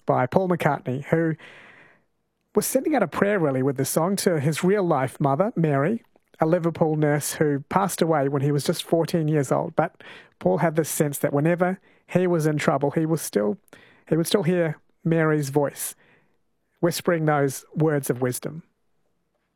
by Paul McCartney, who was sending out a prayer really with the song to his real-life mother, Mary, a Liverpool nurse who passed away when he was just 14 years old. But Paul had this sense that whenever he was in trouble, he would still hear Mary's voice whispering those words of wisdom.